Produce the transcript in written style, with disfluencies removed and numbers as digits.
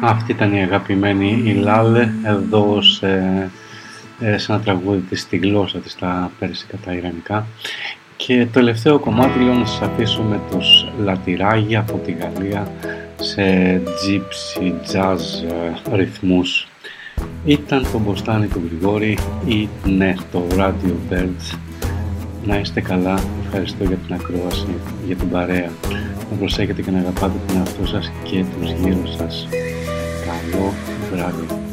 Αυτή ήταν η αγαπημένη η Λάλε εδώ σε ένα τραγούδι της στη γλώσσα της, τα πέρσικα, τα ιρανικά. Και το τελευταίο κομμάτι λέω να σας αφήσω με τους Λατυράγια από τη Γαλλία σε gypsy jazz ρυθμούς. Ήταν το μποστάνι του Γρηγόρη ή ναι, το Radio Birds. Να είστε καλά, ευχαριστώ για την ακρόαση, για την παρέα. Να προσέχετε και να αγαπάτε τον εαυτό σας και τους γύρω σας. Καλό βράδυ.